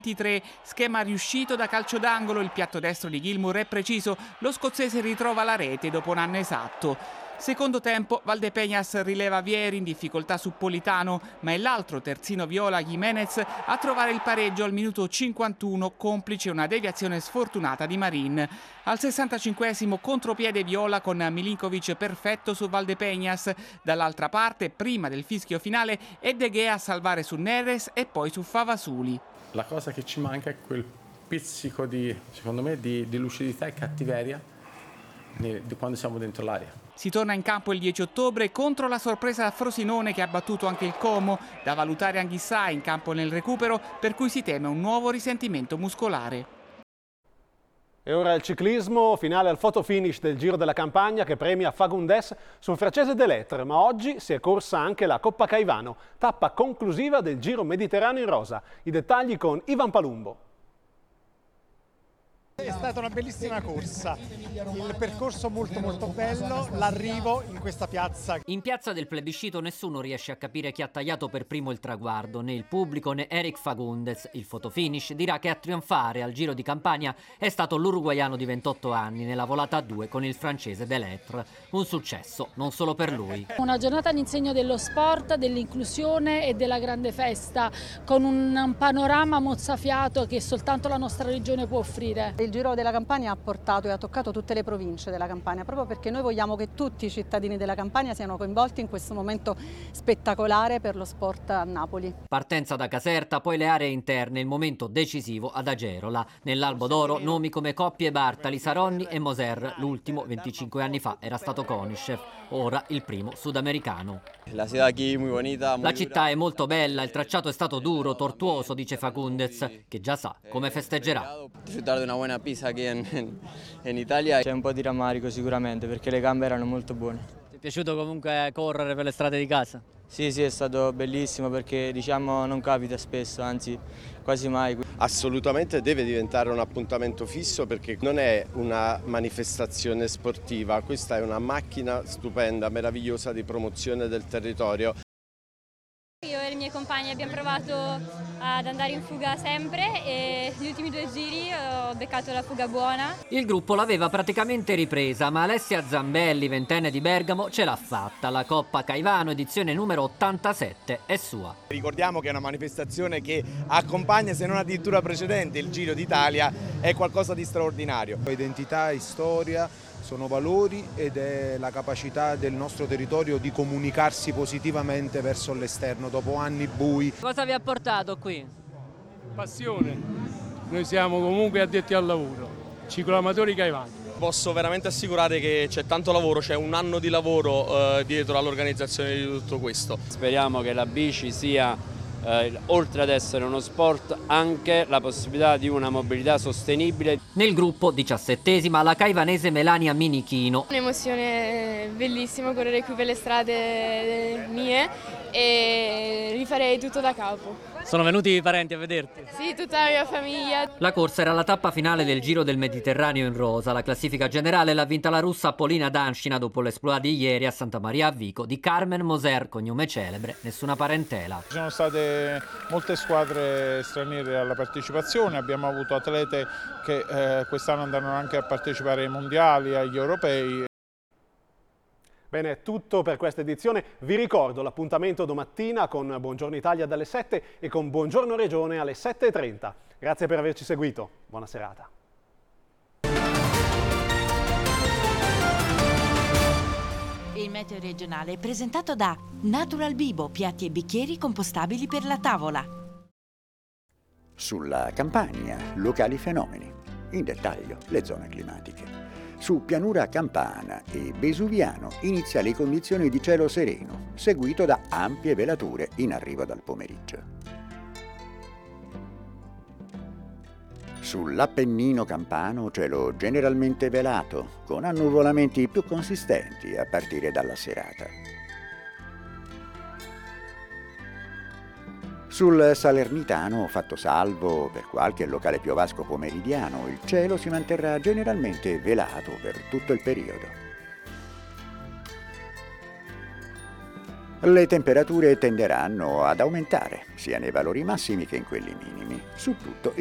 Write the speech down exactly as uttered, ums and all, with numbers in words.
ventitré, schema riuscito da calcio d'angolo, il piatto destro di Gilmour è preciso, lo scozzese ritrova la rete dopo un anno esatto. Secondo tempo, Valdepeñas rileva Vieri in difficoltà su Politano, ma è l'altro terzino viola Jiménez a trovare il pareggio al minuto cinquantuno, complice una deviazione sfortunata di Marin. Al sessantacinquesimo contropiede viola con Milinkovic perfetto su Valdepeñas. Dall'altra parte, prima del fischio finale, è De Gea a salvare su Neres e poi su Favasuli. La cosa che ci manca è quel pizzico di, secondo me, di, di lucidità e cattiveria di, di quando siamo dentro l'area. Si torna in campo il dieci ottobre contro la sorpresa Frosinone che ha battuto anche il Como, da valutare Anghissà in campo nel recupero, per cui si teme un nuovo risentimento muscolare. E ora il ciclismo, finale al photo finish del Giro della Campania che premia Fagundes sul francese de Lettres, ma oggi si è corsa anche la Coppa Caivano, tappa conclusiva del Giro Mediterraneo in rosa. I dettagli con Ivan Palumbo. È stata una bellissima corsa, il percorso molto molto bello, l'arrivo in questa piazza. In piazza del plebiscito nessuno riesce a capire chi ha tagliato per primo il traguardo, né il pubblico né Eric Fagundes. Il fotofinish dirà che a trionfare al Giro di Campania è stato l'uruguaiano di ventotto anni nella volata a due con il francese de Lettres. Un successo non solo per lui. Una giornata all'insegno dello sport, dell'inclusione e della grande festa, con un panorama mozzafiato che soltanto la nostra regione può offrire. Il Giro della Campania ha portato e ha toccato tutte le province della Campania, proprio perché noi vogliamo che tutti i cittadini della Campania siano coinvolti in questo momento spettacolare per lo sport a Napoli. Partenza da Caserta, poi le aree interne, il momento decisivo ad Agerola. Nell'Albo d'Oro nomi come Coppi Bartali, Saronni e Moser. L'ultimo, venticinque anni fa, era stato Konishev, ora il primo sudamericano. La città aquí muy bonita, muy La città è molto bella, il tracciato è stato duro, tortuoso, dice Fagundes, che già sa come festeggerà. Disfrutar di una buona pizza qui in, in Italia. C'è un po' di rammarico sicuramente perché le gambe erano molto buone. Ti è piaciuto comunque correre per le strade di casa? Sì, sì, è stato bellissimo perché diciamo non capita spesso, anzi quasi mai. Assolutamente deve diventare un appuntamento fisso perché non è una manifestazione sportiva, questa è una macchina stupenda, meravigliosa di promozione del territorio. Io e i miei compagni abbiamo provato ad andare in fuga sempre e gli ultimi due giri ho beccato la fuga buona. Il gruppo l'aveva praticamente ripresa, ma Alessia Zambelli, ventenne di Bergamo, ce l'ha fatta. La Coppa Caivano, edizione numero ottantasette, è sua. Ricordiamo che è una manifestazione che accompagna, se non addirittura precedente, il Giro d'Italia, è qualcosa di straordinario. Identità e storia sono valori ed è la capacità del nostro territorio di comunicarsi positivamente verso l'esterno dopo anni bui. Cosa vi ha portato qui? Passione. Noi siamo comunque addetti al lavoro, cicloamatori caivani. Posso veramente assicurare che c'è tanto lavoro, c'è un anno di lavoro eh, dietro all'organizzazione di tutto questo. Speriamo che la bici sia, Eh, oltre ad essere uno sport, anche la possibilità di una mobilità sostenibile. Nel gruppo, diciassettesima, la caivanese Melania Minichino. Un'emozione bellissima correre qui per le strade mie e rifarei tutto da capo. Sono venuti i parenti a vederti? Sì, tutta la mia famiglia. La corsa era la tappa finale del Giro del Mediterraneo in rosa. La classifica generale l'ha vinta la russa Polina Dancina dopo l'esploit di ieri a Santa Maria a Vico di Carmen Moser, cognome celebre, nessuna parentela. Ci sono state molte squadre straniere alla partecipazione, abbiamo avuto atlete che eh, quest'anno andranno anche a partecipare ai mondiali, agli europei. Bene, è tutto per questa edizione. Vi ricordo l'appuntamento domattina con Buongiorno Italia dalle sette e con Buongiorno Regione alle sette e trenta. Grazie per averci seguito. Buona serata. Il meteo regionale è presentato da Natural Bibo, piatti e bicchieri compostabili per la tavola. Sulla Campania, locali fenomeni. In dettaglio, le zone climatiche. Su pianura campana e vesuviano iniziali condizioni di cielo sereno, seguito da ampie velature in arrivo dal pomeriggio. Sull'Appennino campano cielo generalmente velato, con annuvolamenti più consistenti a partire dalla serata. Sul Salernitano, fatto salvo per qualche locale piovasco pomeridiano, il cielo si manterrà generalmente velato per tutto il periodo. Le temperature tenderanno ad aumentare, sia nei valori massimi che in quelli minimi, su tutto